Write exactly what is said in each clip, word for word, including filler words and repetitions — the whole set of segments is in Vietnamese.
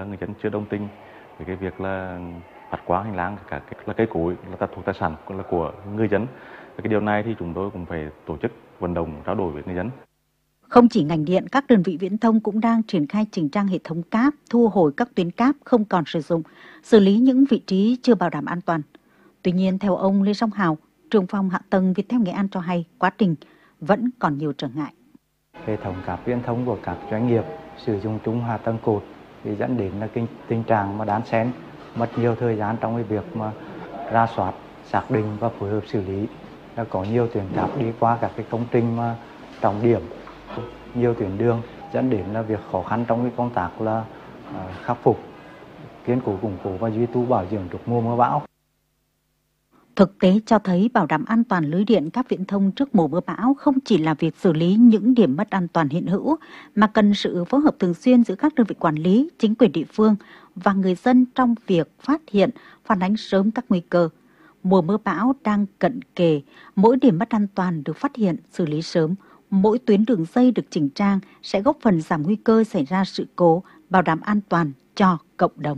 người dân chưa đồng tình với cái việc là phát quang hành lang cả cái là cây cối là thuộc tài sản là của người dân. Cái điều này thì chúng tôi cũng phải tổ chức vận động trao đổi với người dân. Không chỉ ngành điện, các đơn vị viễn thông cũng đang triển khai chỉnh trang hệ thống cáp, thu hồi các tuyến cáp không còn sử dụng, xử lý những vị trí chưa bảo đảm an toàn. Tuy nhiên, theo ông Lê Song Hào, trưởng phòng hạ tầng Viettel Nghệ An cho hay, quá trình vẫn còn nhiều trở ngại. Hệ thống cáp viễn thông của các doanh nghiệp sử dụng chung hạ tầng cột thì dẫn đến là cái tình trạng mà đan xen, mất nhiều thời gian trong cái việc mà ra soát, xác định và phối hợp xử lý. Là có nhiều tuyến cáp đi qua các cái công trình mà trọng điểm, nhiều tuyến đường dẫn đến là việc khó khăn trong cái công tác là uh, khắc phục, kiên cố củng cố và duy tu bảo dưỡng trước mùa mưa bão. Thực tế cho thấy bảo đảm an toàn lưới điện cáp viễn thông trước mùa mưa bão không chỉ là việc xử lý những điểm mất an toàn hiện hữu, mà cần sự phối hợp thường xuyên giữa các đơn vị quản lý, chính quyền địa phương và người dân trong việc phát hiện, phản ánh sớm các nguy cơ. Mùa mưa bão đang cận kề, mỗi điểm mất an toàn được phát hiện, xử lý sớm, mỗi tuyến đường dây được chỉnh trang sẽ góp phần giảm nguy cơ xảy ra sự cố, bảo đảm an toàn cho cộng đồng.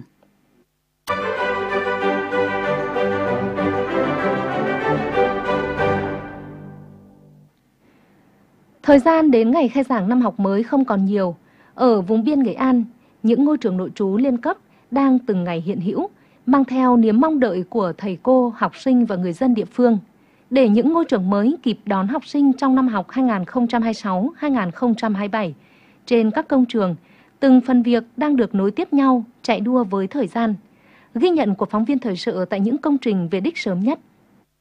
Thời gian đến ngày khai giảng năm học mới không còn nhiều. Ở vùng biên Nghệ An, những ngôi trường nội trú liên cấp đang từng ngày hiện hữu, mang theo niềm mong đợi của thầy cô, học sinh và người dân địa phương. Để những ngôi trường mới kịp đón học sinh trong năm học hai nghìn không trăm hai mươi sáu hai nghìn không trăm hai mươi bảy. Trên các công trường, từng phần việc đang được nối tiếp nhau, chạy đua với thời gian. Ghi nhận của phóng viên thời sự tại những công trình về đích sớm nhất.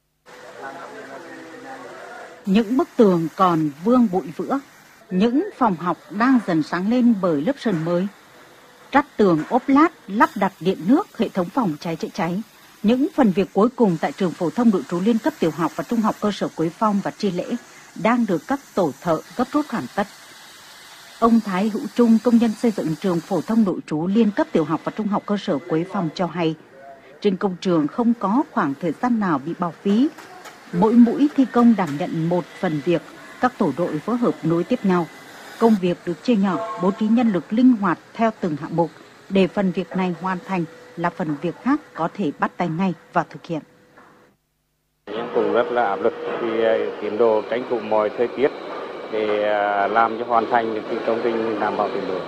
Những bức tường còn vương bụi vữa, những phòng học đang dần sáng lên bởi lớp sân mới. Trát tường ốp lát, lắp đặt điện nước, hệ thống phòng cháy chữa cháy. Những phần việc cuối cùng tại trường phổ thông nội trú liên cấp tiểu học và trung học cơ sở Quế Phong và Tri Lễ đang được các tổ thợ gấp rút hoàn tất. Ông Thái Hữu Trung, công nhân xây dựng trường phổ thông nội trú liên cấp tiểu học và trung học cơ sở Quế Phong cho hay, trên công trường không có khoảng thời gian nào bị bỏ phí. Mỗi mũi thi công đảm nhận một phần việc, các tổ đội phối hợp nối tiếp nhau. Công việc được chia nhỏ, bố trí nhân lực linh hoạt theo từng hạng mục để phần việc này hoàn thành là phần việc khác có thể bắt tay ngay và thực hiện. Nhưng cũng rất là áp lực vì tiến độ tranh thủ mọi thời tiết để làm cho hoàn thành những công trình đảm bảo tiến độ.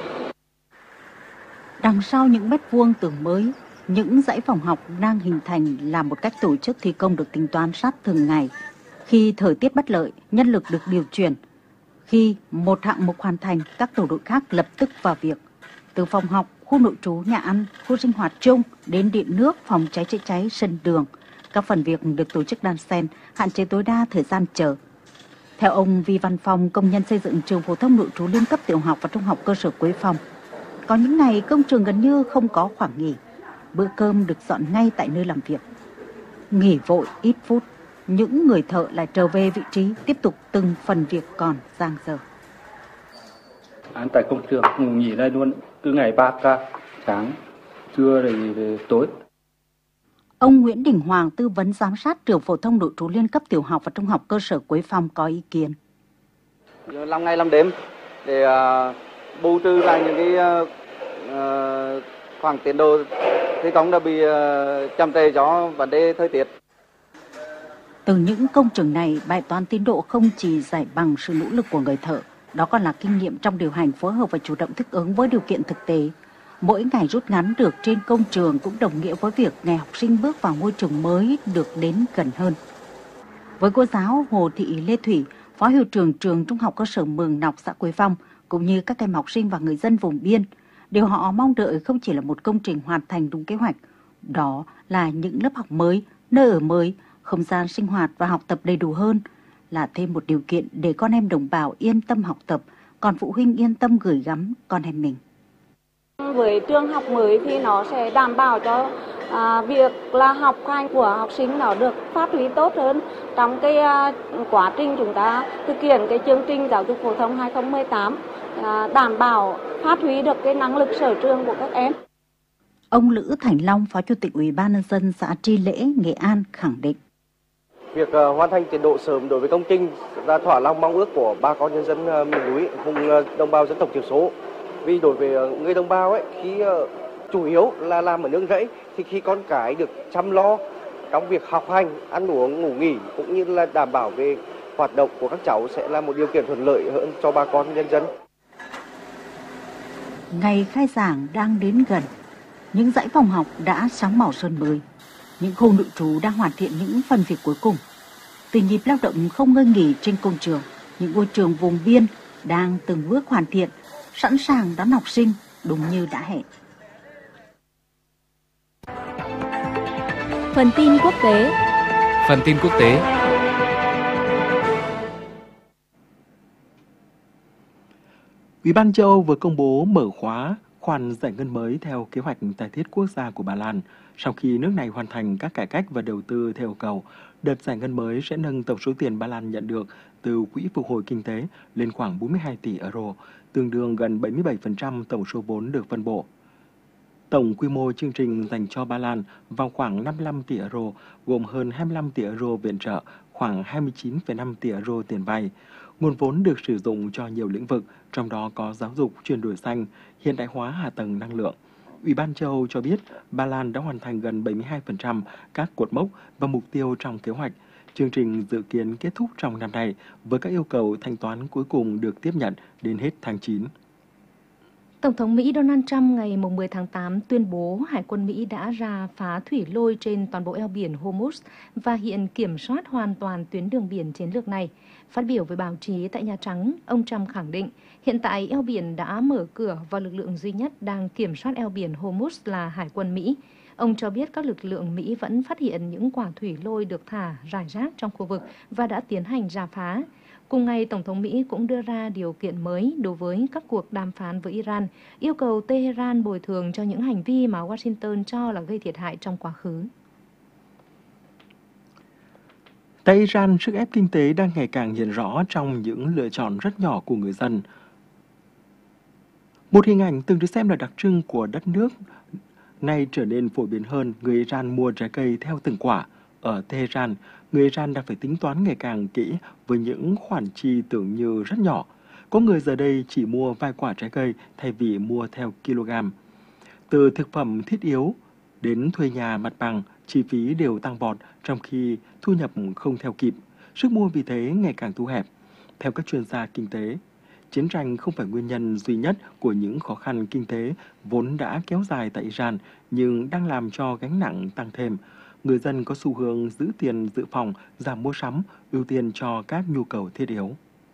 Đằng sau những mét vuông tường mới, những dãy phòng học đang hình thành là một cách tổ chức thi công được tính toán sát thường ngày. Khi thời tiết bất lợi, nhân lực được điều chuyển. Khi một hạng mục hoàn thành, các tổ đội khác lập tức vào việc. Từ phòng học, khu nội trú, nhà ăn, khu sinh hoạt chung đến điện nước, phòng cháy chữa cháy, sân đường. Các phần việc được tổ chức đan xen, hạn chế tối đa thời gian chờ. Theo ông Vi Văn Phong, công nhân xây dựng trường phổ thông nội trú liên cấp tiểu học và trung học cơ sở Quế Phong, có những ngày công trường gần như không có khoảng nghỉ. Bữa cơm được dọn ngay tại nơi làm việc. Nghỉ vội ít phút, những người thợ lại trở về vị trí tiếp tục từng phần việc còn dang dở. Ăn tại công trường ngủ nghỉ đây luôn, cứ ngày ba ca, sáng, trưa rồi tối. Ông Nguyễn Đình Hoàng, tư vấn giám sát trường phổ thông nội trú liên cấp tiểu học và trung học cơ sở Quế Phong có ý kiến. Làm ngày làm đêm để uh, bù trừ lại những cái uh, uh, khoảng tiến độ thi công đã bị uh, chậm trễ do vấn đề thời tiết. Từ những công trình này, bài toán tiến độ không chỉ giải bằng sự nỗ lực của người thợ, đó còn là kinh nghiệm trong điều hành, phối hợp và chủ động thích ứng với điều kiện thực tế. Mỗi ngày rút ngắn được trên công trường cũng đồng nghĩa với việc ngày học sinh bước vào ngôi trường mới được đến gần hơn. Với cô giáo Hồ Thị Lê Thủy, phó hiệu trưởng trường trung học cơ sở Mường Nọc, xã Quế Phong, cũng như các em học sinh và người dân vùng biên, điều họ mong đợi không chỉ là một công trình hoàn thành đúng kế hoạch, đó là những lớp học mới, nơi ở mới, không gian sinh hoạt và học tập đầy đủ hơn, là thêm một điều kiện để con em đồng bào yên tâm học tập, còn phụ huynh yên tâm gửi gắm con em mình. Với trường học mới thì nó sẽ đảm bảo cho à, việc là học hành của học sinh nó được phát huy tốt hơn trong cái à, quá trình chúng ta thực hiện cái chương trình giáo dục phổ thông hai không một tám, à, đảm bảo phát huy được cái năng lực sở trường của các em. Ông Lữ Thành Long, Phó Chủ tịch Ủy ban nhân dân xã Tri Lễ, Nghệ An khẳng định. Việc uh, hoàn thành tiến độ sớm đối với công trình là thỏa lòng mong ước của bà con nhân dân uh, miền núi, vùng uh, đồng bào dân tộc thiểu số. Vì đối với uh, người đồng bào ấy, khi uh, chủ yếu là làm ở nương rẫy, thì khi con cái được chăm lo trong việc học hành, ăn uống, ngủ nghỉ cũng như là đảm bảo về hoạt động của các cháu sẽ là một điều kiện thuận lợi hơn cho bà con nhân dân. Ngày khai giảng đang đến gần, những dãy phòng học đã sáng màu sơn mới, những khu nội trú đang hoàn thiện những phần việc cuối cùng. Từ nhịp lao động không ngơi nghỉ trên công trường, những ngôi trường vùng biên đang từng bước hoàn thiện, sẵn sàng đón học sinh đúng như đã hẹn. Phần tin quốc tế. Phần tin quốc tế. Ủy ban châu Âu vừa công bố mở khóa khoản giải ngân mới theo kế hoạch tái thiết quốc gia của Ba Lan. Sau khi nước này hoàn thành các cải cách và đầu tư theo yêu cầu, đợt giải ngân mới sẽ nâng tổng số tiền Ba Lan nhận được từ Quỹ phục hồi kinh tế lên khoảng bốn mươi hai tỷ euro, tương đương gần bảy mươi bảy phần trăm tổng số vốn được phân bổ. Tổng quy mô chương trình dành cho Ba Lan vào khoảng năm mươi lăm tỷ euro, gồm hơn hai mươi lăm tỷ euro viện trợ, khoảng hai mươi chín phẩy năm tỷ euro tiền vay. Nguồn vốn được sử dụng cho nhiều lĩnh vực, trong đó có giáo dục, chuyển đổi xanh, hiện đại hóa hạ tầng năng lượng. Ủy ban châu Âu cho biết Ba Lan đã hoàn thành gần bảy mươi hai phần trăm các cột mốc và mục tiêu trong kế hoạch. Chương trình dự kiến kết thúc trong năm nay với các yêu cầu thanh toán cuối cùng được tiếp nhận đến hết tháng chín. Tổng thống Mỹ Donald Trump ngày mười tháng tám tuyên bố Hải quân Mỹ đã ra phá thủy lôi trên toàn bộ eo biển Hormuz và hiện kiểm soát hoàn toàn tuyến đường biển chiến lược này. Phát biểu với báo chí tại Nhà Trắng, ông Trump khẳng định hiện tại eo biển đã mở cửa và lực lượng duy nhất đang kiểm soát eo biển Hormuz là Hải quân Mỹ. Ông cho biết các lực lượng Mỹ vẫn phát hiện những quả thủy lôi được thả rải rác trong khu vực và đã tiến hành rà phá. Cùng ngày, Tổng thống Mỹ cũng đưa ra điều kiện mới đối với các cuộc đàm phán với Iran, yêu cầu Tehran bồi thường cho những hành vi mà Washington cho là gây thiệt hại trong quá khứ. Tại Iran, sức ép kinh tế đang ngày càng hiện rõ trong những lựa chọn rất nhỏ của người dân. Một hình ảnh từng được xem là đặc trưng của đất nước nay trở nên phổ biến hơn, người Iran mua trái cây theo từng quả. Ở Tehran, người Iran đang phải tính toán ngày càng kỹ với những khoản chi tưởng như rất nhỏ. Có người giờ đây chỉ mua vài quả trái cây thay vì mua theo kg. Từ thực phẩm thiết yếu đến thuê nhà mặt bằng, chi phí đều tăng vọt trong khi thu nhập không theo kịp. Sức mua vì thế ngày càng thu hẹp. Theo các chuyên gia kinh tế, chiến tranh không phải nguyên nhân duy nhất của những khó khăn kinh tế vốn đã kéo dài tại Iran, nhưng đang làm cho gánh nặng tăng thêm. Người dân có xu hướng giữ tiền dự phòng, giảm mua sắm, ưu tiên cho các nhu cầu thiết yếu.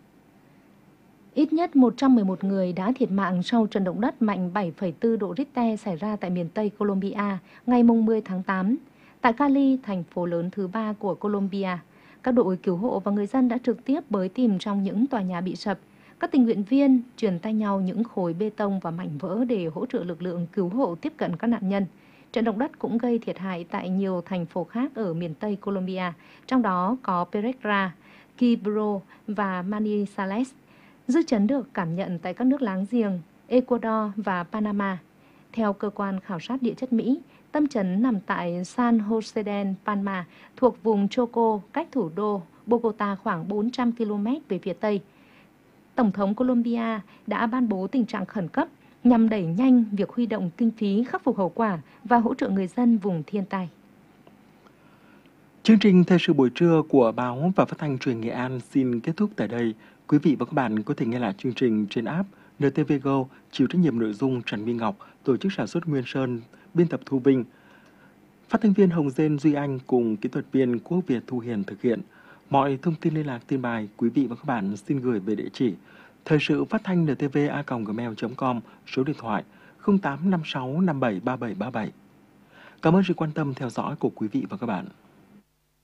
Ít nhất một trăm mười một người đã thiệt mạng sau trận động đất mạnh bảy phẩy bốn độ Richter xảy ra tại miền Tây Colombia ngày mười tháng tám. Tại Cali, thành phố lớn thứ ba của Colombia, các đội cứu hộ và người dân đã trực tiếp bới tìm trong những tòa nhà bị sập. Các tình nguyện viên truyền tay nhau những khối bê tông và mảnh vỡ để hỗ trợ lực lượng cứu hộ tiếp cận các nạn nhân. Trận động đất cũng gây thiệt hại tại nhiều thành phố khác ở miền Tây Colombia, trong đó có Pereira, Quibdó và Manizales. Dư chấn được cảm nhận tại các nước láng giềng Ecuador và Panama. Theo cơ quan khảo sát địa chất Mỹ, tâm chấn nằm tại San Jose del Palma, thuộc vùng Choco, cách thủ đô Bogota khoảng bốn trăm ki lô mét về phía Tây. Tổng thống Colombia đã ban bố tình trạng khẩn cấp nhằm đẩy nhanh việc huy động kinh phí khắc phục hậu quả và hỗ trợ người dân vùng thiên tai. Chương trình Thời sự buổi trưa của Báo và Phát thanh Truyền hình Nghệ An xin kết thúc tại đây. Quý vị và các bạn có thể nghe lại chương trình trên app en tê vê Go, chịu trách nhiệm nội dung Trần Minh Ngọc, tổ chức sản xuất Nguyên Sơn, biên tập Thu Vinh, phát thanh viên Hồng Dên Duy Anh cùng kỹ thuật viên Quốc Việt Thu Hiền thực hiện. Mọi thông tin liên lạc tin bài, quý vị và các bạn xin gửi về địa chỉ thời sự phát thanh en tê vê a còng gmail chấm com, số điện thoại không tám năm sáu năm bảy ba bảy ba bảy. Cảm ơn sự quan tâm theo dõi của quý vị và các bạn.